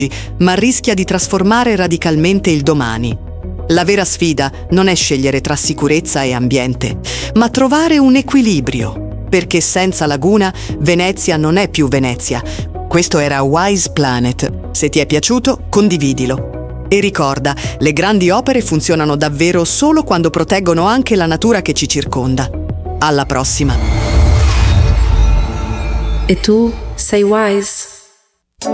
ma rischia di trasformare radicalmente il domani. La vera sfida non è scegliere tra sicurezza e ambiente, ma trovare un equilibrio, perché senza laguna Venezia non è più Venezia. Questo era Wise Planet. Se ti è piaciuto, condividilo. E ricorda, le grandi opere funzionano davvero solo quando proteggono anche la natura che ci circonda. Alla prossima! E tu sei wise?